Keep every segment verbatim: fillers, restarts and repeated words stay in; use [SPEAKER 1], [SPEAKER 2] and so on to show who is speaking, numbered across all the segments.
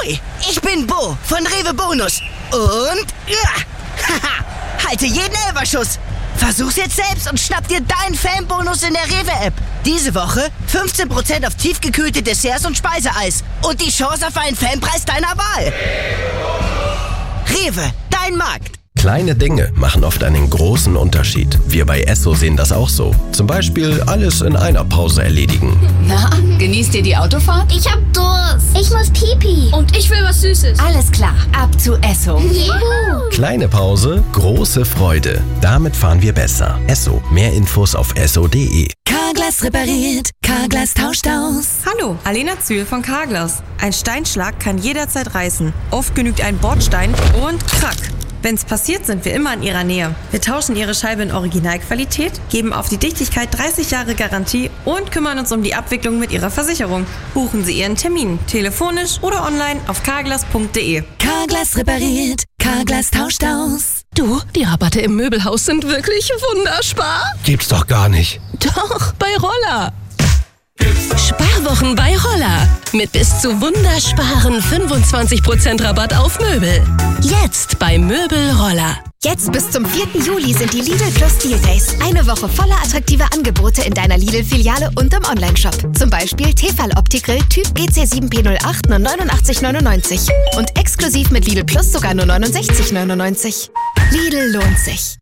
[SPEAKER 1] Ahoi, ich bin Bo von Rewe Bonus. Und, ja, haha, halte jeden Elferschuss. Versuch's jetzt selbst und schnapp dir deinen Fanbonus in der Rewe-App. Diese Woche fünfzehn Prozent auf tiefgekühlte Desserts und Speiseeis. Und die Chance auf einen Fanpreis deiner Wahl. Rewe, dein Markt.
[SPEAKER 2] Kleine Dinge machen oft einen großen Unterschied. Wir bei Esso sehen das auch so. Zum Beispiel alles in einer Pause erledigen.
[SPEAKER 3] Na, genießt ihr die Autofahrt?
[SPEAKER 4] Ich hab Durst. Ich muss Pipi.
[SPEAKER 5] Und ich will was Süßes.
[SPEAKER 3] Alles klar, ab zu Esso.
[SPEAKER 4] Juhu.
[SPEAKER 2] Kleine Pause, große Freude. Damit fahren wir besser. Esso. Mehr Infos auf esso punkt de.
[SPEAKER 6] Carglass repariert, Carglass tauscht aus.
[SPEAKER 7] Hallo, Alena Zühl von Carglass. Ein Steinschlag kann jederzeit reißen. Oft genügt ein Bordstein und krack. Wenn's passiert, sind wir immer in Ihrer Nähe. Wir tauschen Ihre Scheibe in Originalqualität, geben auf die Dichtigkeit dreißig Jahre Garantie und kümmern uns um die Abwicklung mit Ihrer Versicherung. Buchen Sie Ihren Termin, telefonisch oder online auf carglass punkt de.
[SPEAKER 6] Carglass repariert, Carglass tauscht aus. Du, die Rabatte im Möbelhaus sind wirklich wunderspar.
[SPEAKER 2] Gibt's doch gar nicht.
[SPEAKER 6] Doch, bei Roller. Sparwochen bei Roller. Mit bis zu wundersparen fünfundzwanzig Prozent Rabatt auf Möbel. Jetzt bei Möbel Roller.
[SPEAKER 8] Jetzt bis zum vierten Juli sind die Lidl Plus Deal Days. Eine Woche voller attraktiver Angebote in deiner Lidl-Filiale und im Onlineshop. Zum Beispiel Tefal Opti-Grill Typ G C sieben P null acht nur neunundachtzig neunundneunzig. Und exklusiv mit Lidl Plus sogar nur neunundsechzig neunundneunzig. Lidl lohnt sich.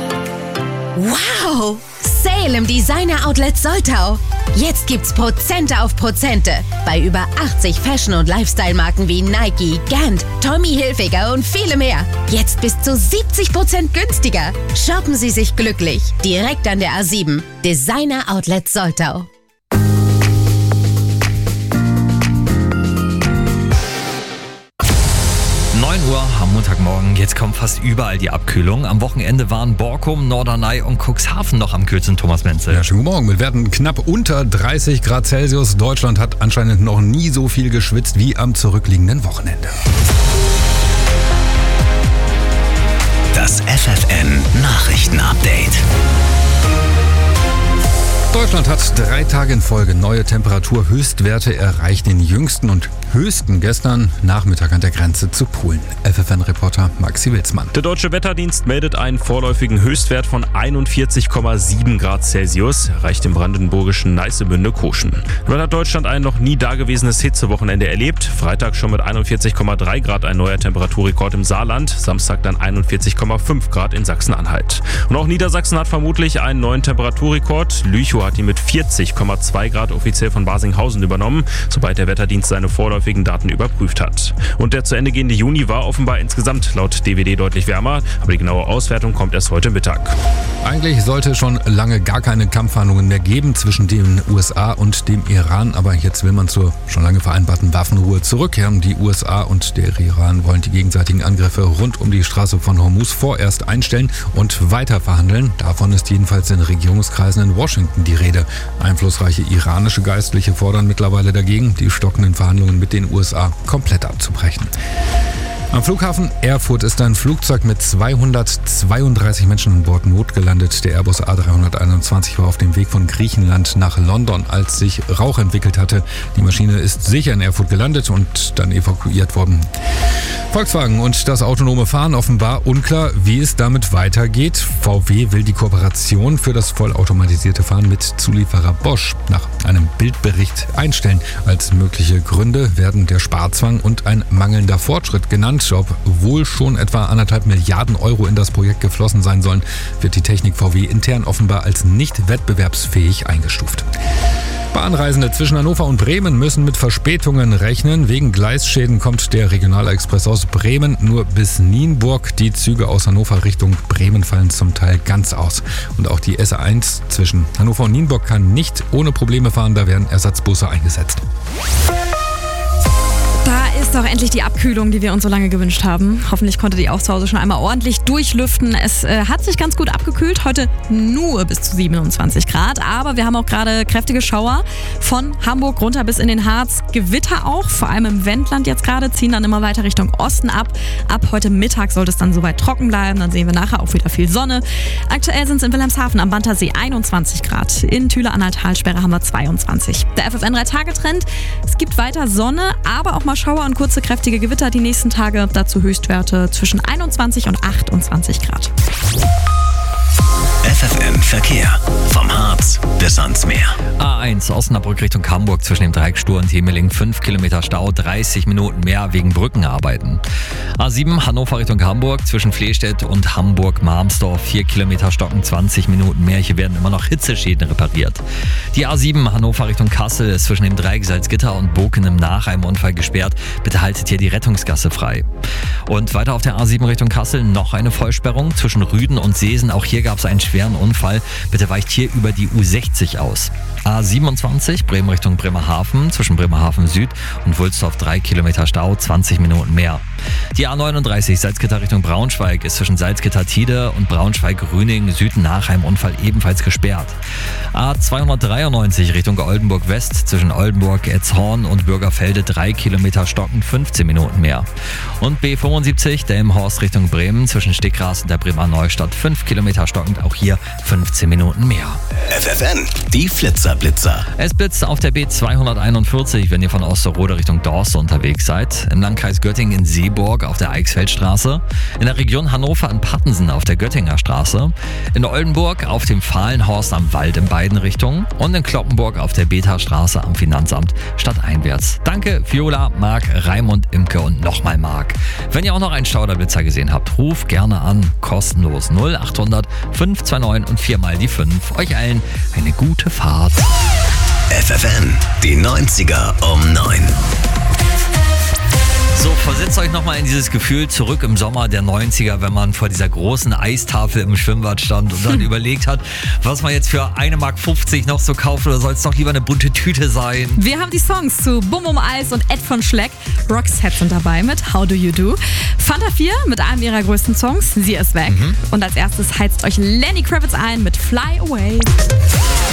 [SPEAKER 6] Wow! Sale im Designer Outlet Soltau. Jetzt gibt's Prozente auf Prozente bei über achtzig Fashion- und Lifestyle-Marken wie Nike, Gant, Tommy Hilfiger und viele mehr. Jetzt bis zu siebzig Prozent günstiger. Shoppen Sie sich glücklich. Direkt an der A sieben. Designer Outlet Soltau.
[SPEAKER 9] neun Uhr am Montagmorgen, jetzt kommt fast überall die Abkühlung. Am Wochenende waren Borkum, Norderney und Cuxhaven noch am kühlsten, Thomas Menzel.
[SPEAKER 10] Ja, schönen guten Morgen. Mit Werten knapp unter dreißig Grad Celsius. Deutschland hat anscheinend noch nie so viel geschwitzt wie am zurückliegenden Wochenende.
[SPEAKER 11] Das F F N Nachrichtenupdate.
[SPEAKER 10] Deutschland hat drei Tage in Folge neue Temperaturhöchstwerte erreicht, den jüngsten und höchsten gestern Nachmittag an der Grenze zu Polen. F F N-Reporter Maxi Wilsmann.
[SPEAKER 12] Der Deutsche Wetterdienst meldet einen vorläufigen Höchstwert von einundvierzig Komma sieben Grad Celsius, erreicht im brandenburgischen Neißebünde-Koschen. Nun hat Deutschland ein noch nie dagewesenes Hitzewochenende erlebt. Freitag schon mit einundvierzig Komma drei Grad ein neuer Temperaturrekord im Saarland, Samstag dann einundvierzig Komma fünf Grad in Sachsen-Anhalt. Und auch Niedersachsen hat vermutlich einen neuen Temperaturrekord. Lüchow hat ihn mit vierzig Komma zwei Grad offiziell von Barsinghausen übernommen, sobald der Wetterdienst seine vorläufigen Daten überprüft hat. Und der zu Ende gehende Juni war offenbar insgesamt laut D W D deutlich wärmer, aber die genaue Auswertung kommt erst heute Mittag.
[SPEAKER 10] Eigentlich sollte schon lange gar keine Kampfverhandlungen mehr geben zwischen den U S A und dem Iran, aber jetzt will man zur schon lange vereinbarten Waffenruhe zurückkehren. Die U S A und der Iran wollen die gegenseitigen Angriffe rund um die Straße von Hormuz vorerst einstellen und weiter verhandeln. Davon ist jedenfalls in Regierungskreisen in Washington die Rede. Einflussreiche iranische Geistliche fordern mittlerweile dagegen, die stockenden Verhandlungen mit den U S A komplett abzubrechen. Am Flughafen Erfurt ist ein Flugzeug mit zweihundertzweiunddreißig Menschen an Bord notgelandet. Der Airbus A dreihunderteinundzwanzig war auf dem Weg von Griechenland nach London, als sich Rauch entwickelt hatte. Die Maschine ist sicher in Erfurt gelandet und dann evakuiert worden. Volkswagen und das autonome Fahren offenbar unklar, wie es damit weitergeht. V W will die Kooperation für das vollautomatisierte Fahren mit Zulieferer Bosch nach einem Bildbericht einstellen. Als mögliche Gründe werden der Sparzwang und ein mangelnder Fortschritt genannt. Obwohl schon etwa anderthalb Milliarden Euro in das Projekt geflossen sein sollen, wird die Technik V W intern offenbar als nicht wettbewerbsfähig eingestuft. Bahnreisende zwischen Hannover und Bremen müssen mit Verspätungen rechnen. Wegen Gleisschäden kommt der Regionalexpress aus Bremen nur bis Nienburg. Die Züge aus Hannover Richtung Bremen fallen zum Teil ganz aus. Und auch die S A eins zwischen Hannover und Nienburg kann nicht ohne Probleme fahren. Da werden Ersatzbusse eingesetzt.
[SPEAKER 5] Da ist doch endlich die Abkühlung, die wir uns so lange gewünscht haben. Hoffentlich konntet ihr auch zu Hause schon einmal ordentlich durchlüften. Es äh, hat sich ganz gut abgekühlt. Heute nur bis zu siebenundzwanzig Grad. Aber wir haben auch gerade kräftige Schauer von Hamburg runter bis in den Harz. Gewitter auch, vor allem im Wendland jetzt gerade, ziehen dann immer weiter Richtung Osten ab. Ab heute Mittag sollte es dann soweit trocken bleiben. Dann sehen wir nachher auch wieder viel Sonne. Aktuell sind es in Wilhelmshaven am Bantersee einundzwanzig Grad. In Thüle-Anhalt-Talsperre haben wir zweiundzwanzig. Der F F N drei Tage Trend. Es gibt weiter Sonne, aber auch mal Schauer und kurze kurze, kräftige Gewitter die nächsten Tage. Dazu Höchstwerte zwischen einundzwanzig und achtundzwanzig Grad.
[SPEAKER 11] F F M Verkehr. Vom Harz bis ans Meer.
[SPEAKER 9] A eins Osnabrück Richtung Hamburg zwischen dem Dreieck Stur und Hemeling fünf Kilometer Stau, dreißig Minuten mehr wegen Brückenarbeiten. A sieben Hannover Richtung Hamburg zwischen Flehstedt und Hamburg-Marmsdorf vier Kilometer Stocken, zwanzig Minuten mehr. Hier werden immer noch Hitzeschäden repariert. Die A sieben Hannover Richtung Kassel ist zwischen dem Dreieck Salzgitter und Boken nach einem Unfall gesperrt. Bitte haltet hier die Rettungsgasse frei. Und weiter auf der A sieben Richtung Kassel noch eine Vollsperrung zwischen Rüden und Seesen. Auch hier gab es einen schweren Unfall. Bitte weicht hier über die U sechzig aus. A siebenundzwanzig Bremen Richtung Bremerhaven zwischen Bremerhaven Süd und Wulstorf drei Kilometer Stau, zwanzig Minuten mehr. Die A neununddreißig Salzgitter Richtung Braunschweig ist zwischen Salzgitter-Tide und Braunschweig-Rüning Süd nach einem Unfall ebenfalls gesperrt. A zweihundertdreiundneunzig Richtung Oldenburg West zwischen Oldenburg, Etzhorn und Bürgerfelde drei Kilometer Stocken, fünfzehn Minuten mehr. Und B fünfundsiebzig Delmenhorst Richtung Bremen zwischen Stickgras und der Bremer Neustadt fünf Kilometer stockend, auch hier fünfzehn Minuten mehr.
[SPEAKER 11] F F N, die Flitzer-Blitzer.
[SPEAKER 9] Es blitzt auf der B zweihunderteinundvierzig, wenn ihr von Osterode Richtung Dorste unterwegs seid. Im Landkreis Göttingen in Seeburg auf der Eichsfeldstraße. In der Region Hannover in Pattensen auf der Göttinger Straße. In Oldenburg auf dem Fahlenhorst am Wald in beiden Richtungen. Und in Kloppenburg auf der Beta-Straße am Finanzamt stadteinwärts. Danke Viola, Marc, Raimund, Imke und nochmal Marc. Wenn ihr auch noch einen Stauderblitzer gesehen habt, ruft gerne an. Kostenlos null achthundert fünf zwei neun und viermal die fünf. Euch allen eine gute Fahrt.
[SPEAKER 11] F F N, die neunziger um neun.
[SPEAKER 9] So, versetzt euch nochmal in dieses Gefühl zurück im Sommer der neunziger, wenn man vor dieser großen Eistafel im Schwimmbad stand und dann hm. überlegt hat, was man jetzt für eine Mark fünfzig noch so kauft, oder soll es doch lieber eine bunte Tüte sein?
[SPEAKER 5] Wir haben die Songs zu Bum Bum Eis und Ed von Schleck. Roxette sind dabei mit How Do You Do. Fanta vier mit einem ihrer größten Songs, Sie ist weg. Mhm. Und als erstes heizt euch Lenny Kravitz ein mit Fly Away.